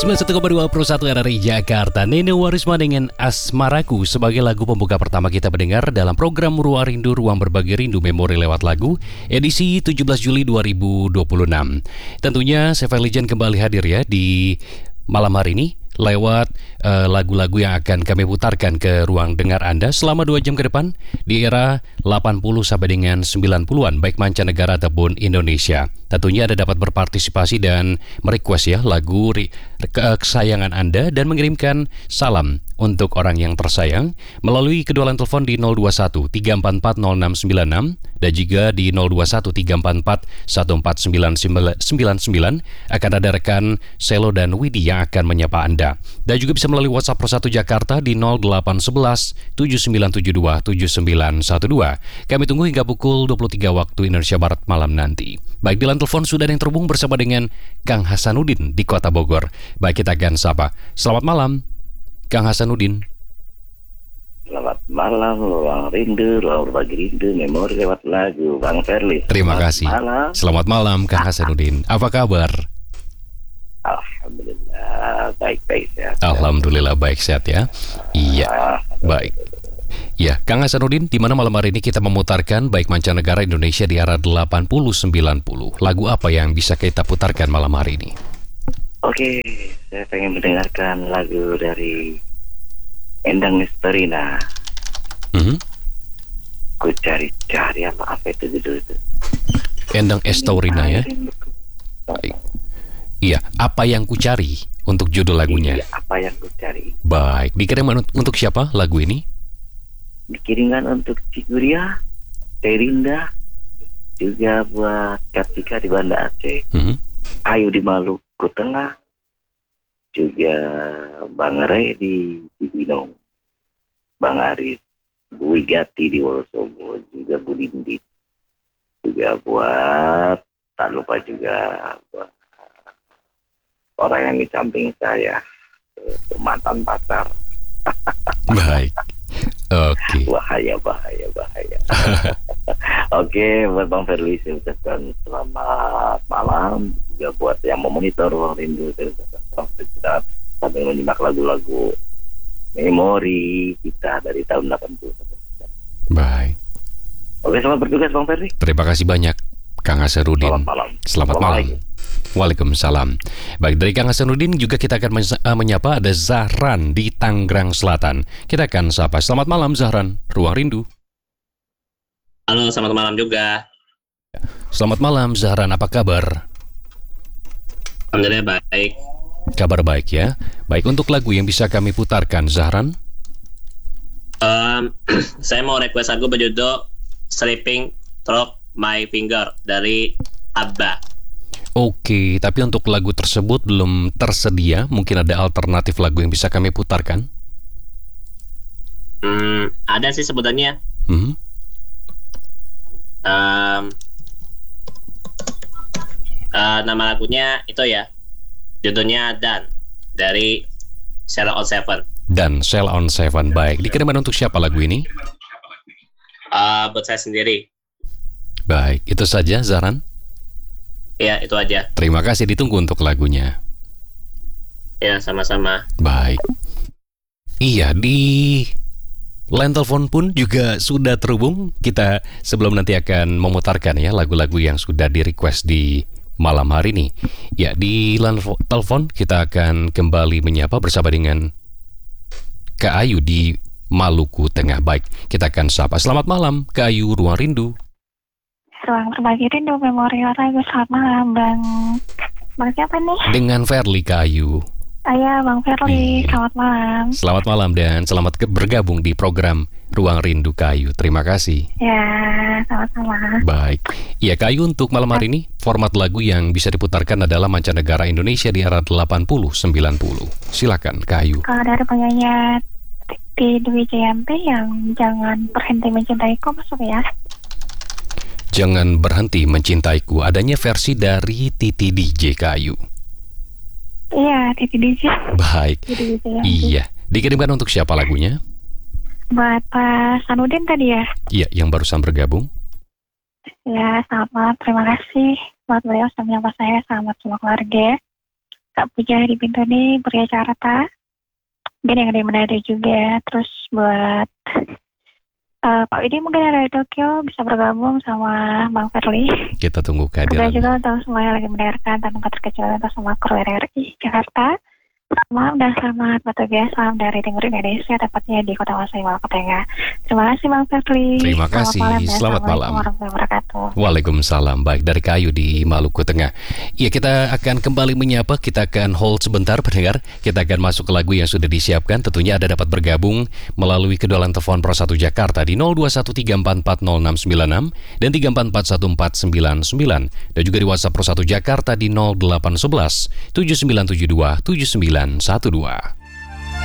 91,2 Pro 1 RRI Jakarta. Nene Warisma dengan Asmaraku sebagai lagu pembuka pertama kita mendengar dalam program Ruang Rindu, Ruang Berbagi Rindu Memori lewat lagu edisi 17 Juli 2026. Tentunya Seven Legend kembali hadir ya di malam hari ini lewat lagu-lagu yang akan kami putarkan ke ruang dengar Anda selama 2 jam ke depan di era 80 sampai dengan 90-an baik mancanegara ataupun Indonesia. Tentunya Anda dapat berpartisipasi dan merequest ya lagu kesayangan Anda dan mengirimkan salam untuk orang yang tersayang melalui kedua line telepon di 021 344 0696 dan juga di 021 344 1499 akan ada rekan Selo dan Widi yang akan menyapa Anda. Dan juga bisa melalui WhatsApp Pro 1 Jakarta di 0811 7972 7912. Kami tunggu hingga pukul 23 waktu Indonesia Barat malam nanti. Baik, di line telepon sudah ada yang terhubung bersama dengan Kang Hasanuddin di Kota Bogor. Baik, kita akan sapa. Selamat malam, Kang Hasanuddin. Selamat malam, Ruang Rindu, Ruang Berbagi Rindu, Memori lewat lagu, Bang Ferli. Terima kasih. Selamat malam, Kang Hasanuddin. Apa kabar? Alhamdulillah, baik-baik sehat. Alhamdulillah baik sehat ya. Iya, baik. Ya, Kang Hasanuddin, di mana malam hari ini kita memutarkan baik mancanegara Indonesia di era 80-90. Lagu apa yang bisa kita putarkan malam hari ini? Oke, saya pengen mendengarkan lagu dari Endang Nestorina. Ku cari-cari apa itu judul itu? Endang Estorina ya. Baik. Iya, apa yang ku cari untuk judul lagunya? Iya, apa yang ku cari. Baik, dikirimkan untuk siapa lagu ini? Dikirimkan untuk Ciguria, Terinda, juga buat Kartika di Banda Aceh, Ayu di Maluku Tengah, juga Bang Ray di Cibinong, Bang Aris, Bu Wigati di Wonosobo, juga Bu Dindi, juga buat tak lupa juga buat orang yang di samping saya, mantan pacar. Baik. Oke. Bahaya. Oke, buat Bang Ferli saya ucapkan selamat malam. Juga buat yang memonitor Ruang Rindu saya ucapkan selamat istirahat sambil menyimak lagu-lagu memori kita dari tahun 80. Baik. Oke, selamat bertugas Bang Ferli. Terima kasih banyak Kang Hasanuddin. Selamat malam. Selamat malam. Waalaikumsalam. Baik, dari Kang Hasanuddin juga kita akan menyapa ada Zahran di Tangerang Selatan. Kita akan sapa. Selamat malam Zahran, Ruang Rindu. Halo, selamat malam juga. Selamat malam Zahran, apa kabar? Alhamdulillah baik. Kabar baik ya. Baik, untuk lagu yang bisa kami putarkan Zahran? Saya mau request lagu berjudul Sleeping Through My Finger dari ABBA. Oke, tapi untuk lagu tersebut belum tersedia. Mungkin ada alternatif lagu yang bisa kami putarkan? Ada sih sebutannya. Nama lagunya itu ya, judulnya Dan dari Cell on Seven. Dan Cell on Seven. Baik, dikirimkan untuk siapa lagu ini? Buat saya sendiri. Baik, itu saja Zahran. Ya, itu aja. Terima kasih, ditunggu untuk lagunya. Ya, sama-sama. Baik. Iya, di line telepon pun juga sudah terhubung. Kita sebelum nanti akan memutarkan ya lagu-lagu yang sudah di-request di malam hari ini. Ya, di line telepon kita akan kembali menyapa bersama dengan Kak Ayu di Maluku Tengah. Baik, kita akan sapa. Selamat malam, Kak Ayu, Ruang Rindu. Ruang Berbagi Rindu, Memori lagu. Selamat malam, Bang siapa nih? Dengan Ferli, Kak Ayu. Iya, Bang Ferli. Selamat malam. Selamat malam dan selamat bergabung di program Ruang Rindu, Kak Ayu. Terima kasih. Ya, sama-sama. Baik. Iya, Kak Ayu, untuk malam hari ini format lagu yang bisa diputarkan adalah mancanegara Indonesia di era 80-90. Silakan, Kak Ayu. Kalau dari penyanyi di Dwi JMP yang Jangan Berhenti Mencintaiku masuk ya? Jangan Berhenti Mencintaiku, adanya versi dari Titi DJ, Kak Ayu. Iya, Titi DJ. Baik. Titi DJ. Iya, dikirimkan untuk siapa lagunya? Buat Pak Sanudin tadi ya? Iya, yang barusan bergabung. Ya, selamat, terima kasih buat beliau sudah menyapa saya, selamat semua keluarga. Kak Puja di Bintone, Pria Carta, dan yang ada di Manado juga. Terus buat Pak Widi mungkin ada di Tokyo, bisa bergabung sama Bang Ferli. Kita tunggu Juga kehadiran. juga untuk semuanya lagi mendengarkan tanpa terkecuali untuk semua kru RRI Jakarta. Malam dan selamat bertugas. Salam dari Timur Indonesia, tepatnya di Kota Wasai, Maluku Tengah. Terima kasih Bang Ferli. Terima kasih. Dan Selamat Assalamualaikum malam. warahmatullahi wabarakatuh. Waalaikumsalam. Baik, dari Kayu di Maluku Tengah. Ya, kita akan kembali menyapa. Kita akan hold sebentar pendengar. Kita akan masuk ke lagu yang sudah disiapkan. Tentunya Anda dapat bergabung melalui kedolan telepon Pro 1 Jakarta di 0213440696 dan 3441499, dan juga di WhatsApp Pro 1 Jakarta di 0811 7972 7912.